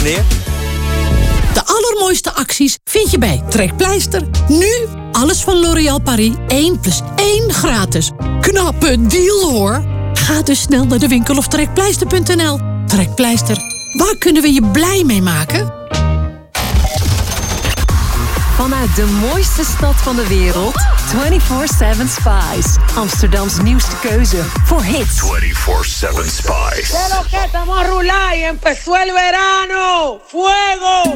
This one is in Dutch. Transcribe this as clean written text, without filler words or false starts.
abonneer. De allermooiste acties vind je bij Trekpleister. Nu alles van L'Oréal Paris 1+1 gratis. Knappe deal hoor. Ga dus snel naar de winkel of trekpleister.nl. Trekpleister, waar kunnen we je blij mee maken? Vanuit de mooiste stad van de wereld, 24/7 Spice. Amsterdams nieuwste keuze voor hits. 24/7 Spice. Pero que estamos a rular y empezó el verano. ¡Fuego!